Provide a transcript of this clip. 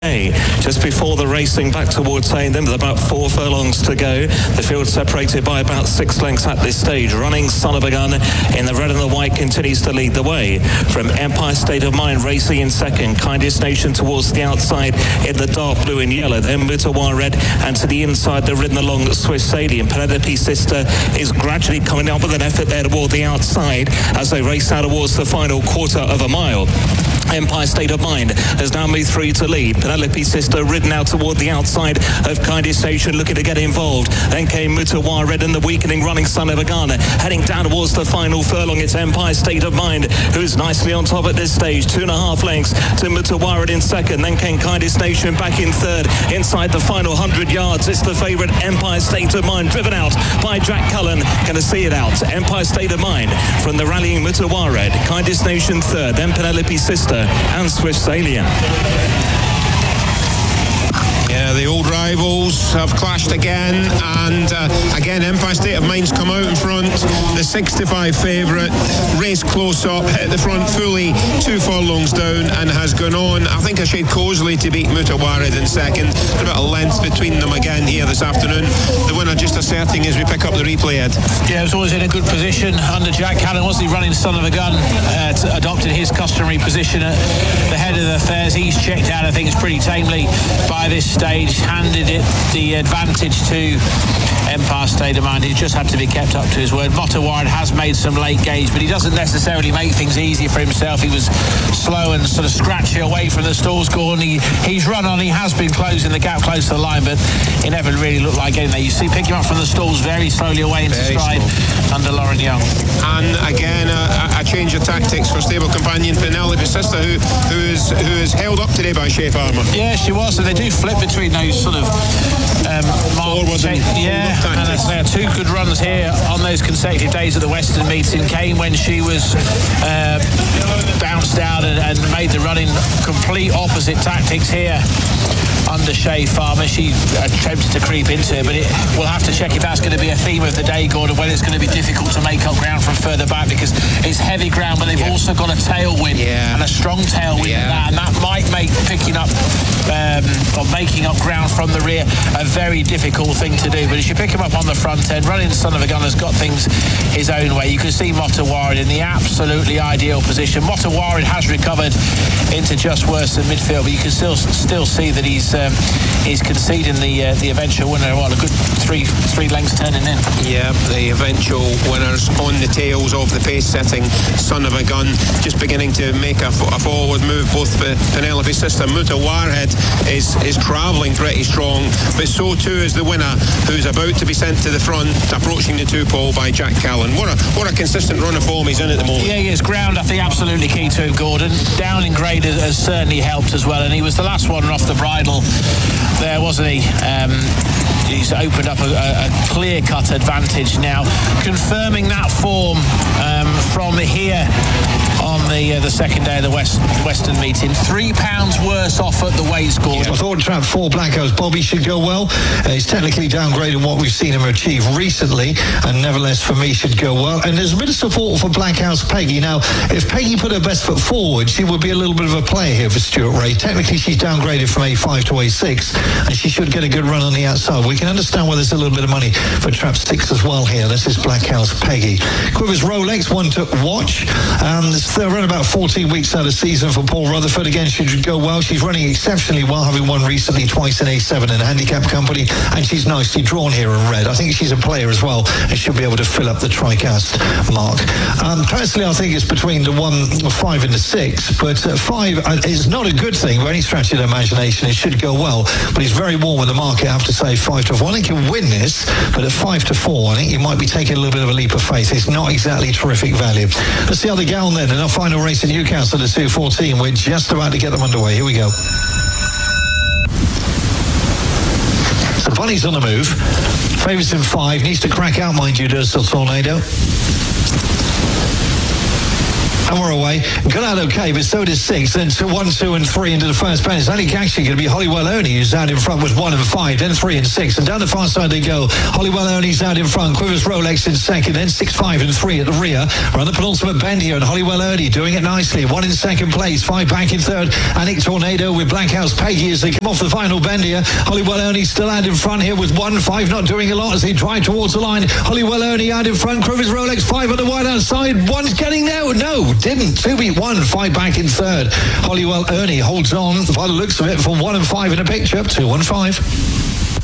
Just before the racing back towards them with about 4 furlongs to go. The field separated by about 6 lengths at this stage. Running Son of a Gun in the red and the white continues to lead the way. From Empire State of Mind racing in second. Kindest Nation towards the outside in the dark blue and yellow. Then Mutawar Red, and to the inside they're ridden along Swiss Stadium. Penelope Sister is gradually coming up with an effort there toward the outside as they race out towards the final quarter of a mile. Empire State of Mind has now moved through to lead. Penelope Sister ridden out toward the outside of Kindest Nation, looking to get involved. Then came Mutawar Red and the weakening Running Son of a Gun. Heading down towards the final furlong, it's Empire State of Mind, who's nicely on top at this stage. 2.5 lengths to Mutawar Red in second. Then came Kindest Nation back in third. Inside the final 100 yards, it's the favourite Empire State of Mind, driven out by Jack Cullen. Going to see it out. Empire State of Mind from the rallying Mutawar Red. Kindest Nation third. Then Penelope Sister and Swiss Stadium. Yeah, the old rivals have clashed again, and again Empire State of Mind's come out in front. The 65 favourite raced close up, hit the front fully 2 furlongs down, and has gone on. I think I shade Cosley to beat Mutawar Red in second. A bit of length between them again here this afternoon. The winner just asserting as we pick up the replay, Ed. Yeah, it was always in a good position under Jack Cullen, wasn't he? Running Son of a Gun, adopted his customary position at the head of the affairs. He's checked out, I think, it's pretty tamely by this stage, handed it the advantage to Empire State of Mind. He just had to be kept up to his word. Mutawar Red has made some late gauge, but he doesn't necessarily make things easier for himself. He was slow and sort of scratchy away from the stalls corner. He's run on, he has been closing the gap close to the line, but it never really looked like getting there. You see, picking up from the stalls very slowly away into stride under Lauren Young. And again, a change of tactics for stable companion Penelope Sister, who is held up today by Shea Farmer. Yeah, she was, and they do flip between those sort of forward and there are 2 good runs here on those consecutive days at the Western meeting. Came when she was bounced out and made the running complete opposite tactics here under Shea Farmer. She attempted to creep into it, but we'll have to check if that's going to be a theme of the day, Gordon, whether it's going to be difficult to make up ground from further back, because it's heavy ground, but they've also got a tailwind and a strong tailwind in that, and that might make picking up or making up ground from the rear a very difficult thing to do. But as you pick him up on the front end, Running Son of a Gun has got things his own way. You can see Mutawar Red in the absolutely ideal position. Mutawar Red has recovered into just worse than midfield, but you can still see that he's conceding the eventual winner. What, a good three lengths turning in. Yeah, the eventual winners on the tails of the pace-setting Son of a Gun, just beginning to make a forward move. Both for Penelope Sister, Mutawar Red is travelling pretty strong, but so too is the winner, who's about to be sent to the front, approaching the 2-pole by Jack Cullen. What a consistent run of form he's in at the moment. Yeah, he is. Ground, I think, absolutely key to him, Gordon. Down in grade has certainly helped as well, and he was the last one off the bridle there, wasn't he? He's opened up a clear-cut advantage now, confirming that form from here on the second day of the Western meeting. £3 worse off at the weight score. I thought trap 4 Black House Bobby should go well. He's technically downgraded what we've seen him achieve recently, and nevertheless for me should go well. And there's a bit of support for Black House Peggy. Now, if Peggy put her best foot forward, she would be a little bit of a player here for Stuart Ray. Technically, she's downgraded from A5 to A6, and she should get a good run on the outside. We can understand why there's a little bit of money for trap 6 as well here. This is Black House Peggy. Quivers Rolex, one to watch. They're running about 14 weeks out of season for Paul Rutherford. Again, she should go well. She's running exceptionally well, having won recently twice in A7 in a handicap company, and she's nicely drawn here in red. I think she's a player as well, and she'll be able to fill up the TriCast mark. Personally, I think it's between the 1, 5 and the 6, but 5 is not a good thing by any stretch of the imagination. It should go well, but he's very warm with the market, I have to say. 5 to 4. I think he'll win this, but at 5 to 4, I think you might be taking a little bit of a leap of faith. It's not exactly terrific value. Let's see how they get on then in our final race in Newcastle, the 2:14. We're just about to get them underway. Here we go. So Bunny's on the move. Favourites in 5. Needs to crack out, mind you, does the Tornado. and we're away. Got out okay, but so did 6. Then 1, 2 and 3 into the first bend. It's only actually going to be Hollywell Ernie who's out in front with 1 and 5, then 3 and 6. And down the far side they go. Hollywell Ernie's out in front. Quivers Rolex in second, then 6, 5 and 3 at the rear. We're on the penultimate bend here, and Hollywell Ernie doing it nicely. 1 in second place, 5 back in third. Anik Tornado with Black House Peggy as they come off the final bend here. Hollywell Ernie still out in front here with 1, 5 not doing a lot as they drive towards the line. Hollywell Ernie out in front. Quivers Rolex 5 on the wide outside. 1's getting there. No, didn't. 2 beat 1, 5 back in third. Hollywell Ernie holds on by the looks of it from 1 and 5 in a picture. 2 and 5.